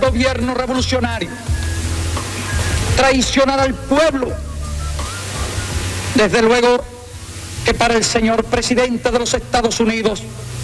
gobierno revolucionario, traicionar al pueblo. Desde luego que para el señor presidente de los Estados Unidos,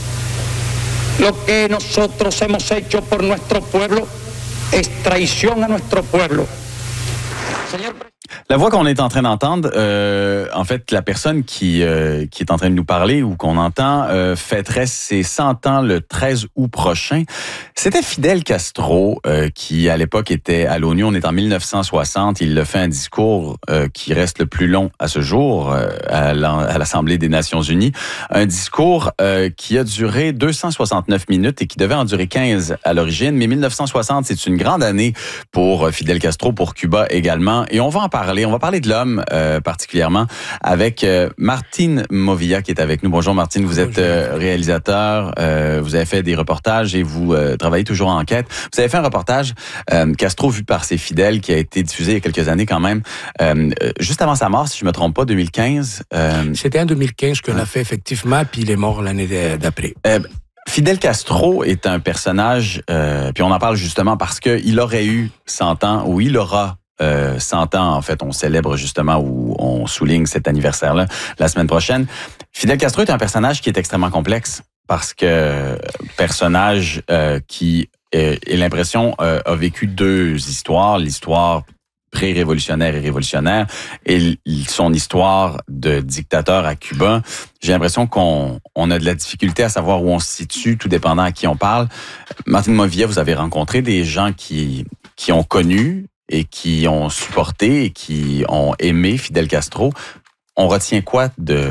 lo que nosotros hemos hecho por nuestro pueblo es traición a nuestro pueblo. Señor La voix qu'on est en train d'entendre, en fait, la personne qui est en train de nous parler ou qu'on entend fêterait ses 100 ans le 13 août prochain. C'était Fidel Castro qui, à l'époque, était à l'ONU. On est en 1960. Il a fait un discours qui reste le plus long à ce jour à l'Assemblée des Nations Unies. Un discours qui a duré 269 minutes et qui devait en durer 15 à l'origine. Mais 1960, c'est une grande année pour Fidel Castro, pour Cuba également. Et on va en parler. On va parler de l'homme particulièrement avec Martín Movilla qui est avec nous. Bonjour Martín, vous êtes réalisateur, vous avez fait des reportages et vous travaillez toujours en enquête. Vous avez fait un reportage Castro vu par ses fidèles qui a été diffusé il y a quelques années quand même. Juste avant sa mort, si je ne me trompe pas, 2015. C'était en 2015 qu'on l'a fait effectivement, puis il est mort l'année d'après. Fidel Castro est un personnage, puis on en parle justement parce qu'il aurait eu 100 ans, ou il aura 100 ans, en fait, on célèbre justement ou on souligne cet anniversaire-là la semaine prochaine. Fidel Castro est un personnage qui est extrêmement complexe parce que personnage qui est l'impression a vécu deux histoires, l'histoire pré-révolutionnaire et révolutionnaire et son histoire de dictateur à Cuba. J'ai l'impression qu'on a de la difficulté à savoir où on se situe, tout dépendant à qui on parle. Martín Movilla, vous avez rencontré des gens qui ont connu et qui ont supporté et qui ont aimé Fidel Castro. On retient quoi de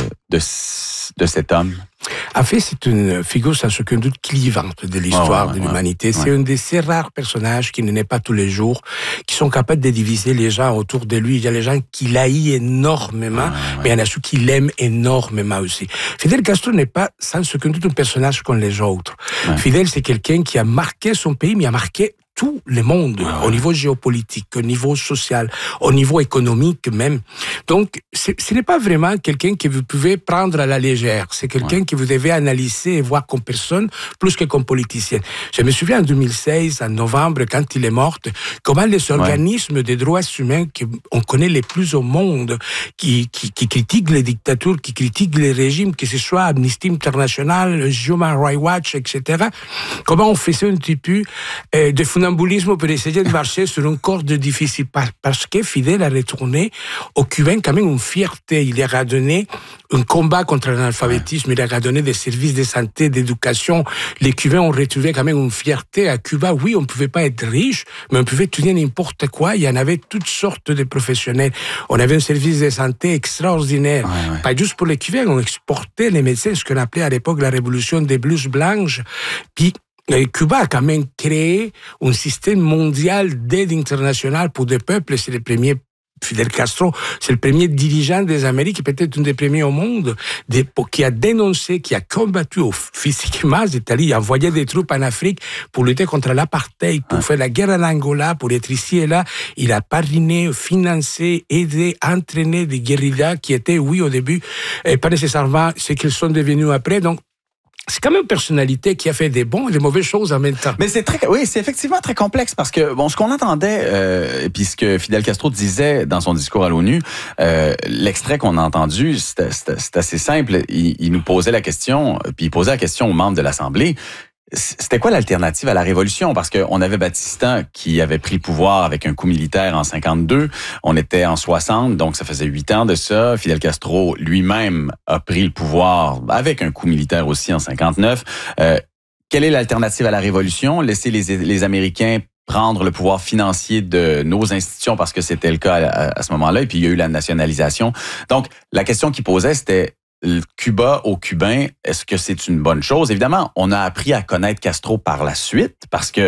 cet homme? En fait, c'est une figure sans aucun doute clivante de l'histoire de l'humanité. C'est un de ces rares personnages qui ne naît pas tous les jours, qui sont capables de diviser les gens autour de lui. Il y a les gens qui l'haïssent énormément, mais il y en a ceux qui l'aiment énormément aussi. Fidel Castro n'est pas sans aucun doute un personnage comme les autres. Fidel, c'est quelqu'un qui a marqué son pays, mais il a marqué tout le monde, au niveau géopolitique, au niveau social, au niveau économique même. Donc, ce n'est pas vraiment quelqu'un que vous pouvez prendre à la légère. C'est quelqu'un que vous devez analyser et voir comme personne, plus que comme politicien. Je me souviens en 2016, en novembre, quand il est mort, comment les organismes des droits humains qu'on connaît les plus au monde, qui critiquent les dictatures, qui critiquent les régimes, que ce soit Amnesty International, Human Rights Watch, etc., comment on faisait un petit peu de funambulisme pour essayer de marcher sur une corde difficile, parce que Fidel a retourné aux Cubains quand même une fierté. Il leur a donné un combat contre l'analphabétisme, il leur a donné des services de santé, d'éducation. Les Cubains ont retrouvé quand même une fierté à Cuba. Oui, on ne pouvait pas être riche, mais on pouvait tenir n'importe quoi. Il y en avait toutes sortes de professionnels. On avait un service de santé extraordinaire. Pas juste pour les Cubains, on exportait les médecins, ce qu'on appelait à l'époque la révolution des blouses blanches. Puis Cuba a quand même créé un système mondial d'aide internationale pour des peuples. C'est le premier, Fidel Castro, c'est le premier dirigeant des Amériques, peut-être un des premiers au monde, qui a dénoncé, qui a combattu physiquement, c'est-à-dire il a envoyé des troupes en Afrique pour lutter contre l'apartheid, pour faire la guerre en Angola, pour être ici et là. Il a parrainé, financé, aidé, entraîné des guérillas qui étaient, oui, au début, pas nécessairement ce qu'ils sont devenus après. Donc, c'est quand même une personnalité qui a fait des bons et des mauvaises choses en même temps. Mais c'est effectivement très complexe parce que ce qu'on entendait, et puis ce que Fidel Castro disait dans son discours à l'ONU, l'extrait qu'on a entendu, c'est assez simple. Il nous posait la question, puis il posait la question aux membres de l'Assemblée. C'était quoi l'alternative à la révolution? Parce qu'on avait Batista qui avait pris le pouvoir avec un coup militaire en 52. On était en 60, donc ça faisait 8 ans de ça. Fidel Castro lui-même a pris le pouvoir avec un coup militaire aussi en 59. Quelle est l'alternative à la révolution? Laisser les Américains prendre le pouvoir financier de nos institutions parce que c'était le cas à ce moment-là. Et puis il y a eu la nationalisation. Donc la question qu'il posait, c'était Cuba aux Cubains, est-ce que c'est une bonne chose? Évidemment, on a appris à connaître Castro par la suite, parce que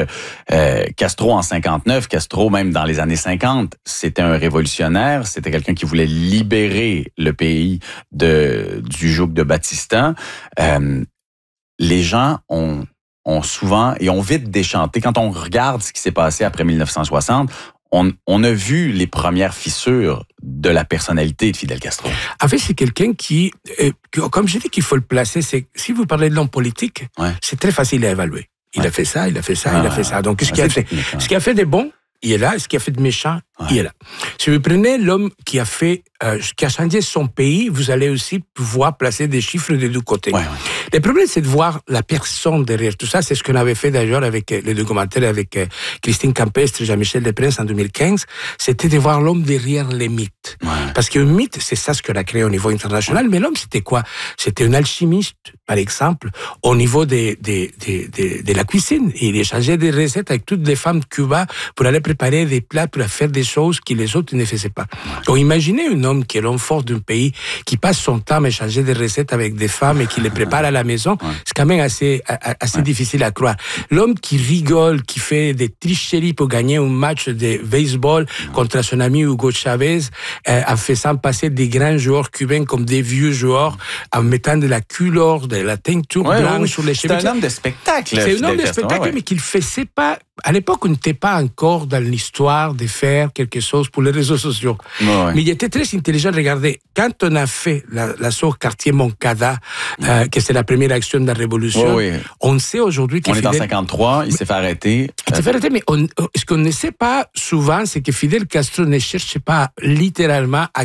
Castro en 59, Castro même dans les années 50, c'était un révolutionnaire, c'était quelqu'un qui voulait libérer le pays du joug de Batista. Les gens ont souvent, et ont vite déchanté, quand on regarde ce qui s'est passé après 1960, on a vu les premières fissures de la personnalité de Fidel Castro. En fait, c'est quelqu'un qui, comme je dis qu'il faut le placer, c'est si vous parlez de l'homme politique, c'est très facile à évaluer. Il a fait ça, il a fait ça, il a fait ça. Donc, ce qui a fait de bon, il est là. Ce qui a fait de méchant, il est là. Si vous prenez l'homme qui a changé son pays, vous allez aussi pouvoir placer des chiffres des deux côtés. Le problème, c'est de voir la personne derrière tout ça. C'est ce qu'on avait fait d'ailleurs avec les documentaires avec Christine Campestre et Jean-Michel Desprez en 2015. C'était de voir l'homme derrière les mythes. Parce qu'un mythe, c'est ça ce qu'on a créé au niveau international. Mais l'homme, c'était quoi? C'était un alchimiste, par exemple, au niveau de la cuisine. Il échangeait des recettes avec toutes les femmes de Cuba pour aller préparer des plats, pour faire des choses que les autres ne faisaient pas. Donc, imaginez un homme qui est l'homme fort d'un pays, qui passe son temps à échanger des recettes avec des femmes et qui les prépare à la maison. C'est quand même assez difficile à croire. L'homme qui rigole, qui fait des tricheries pour gagner un match de baseball contre son ami Hugo Chavez, en faisant passer des grands joueurs cubains comme des vieux joueurs, en mettant de la culotte, de la teinture blanche sur les cheveux. C'est un homme de spectacle. C'est un homme de spectacle, mais qu'il faisait pas. À l'époque, on n'était pas encore dans l'histoire de faire quelque chose pour les réseaux sociaux. Mais il était très intelligent. Regardez, quand on a fait l'assaut quartier Moncada, que c'est la première action de la Révolution, on sait aujourd'hui que on est en 53, il s'est fait arrêter. Il s'est fait arrêter, mais ce qu'on ne sait pas souvent, c'est que Fidel Castro ne cherchait pas littéralement à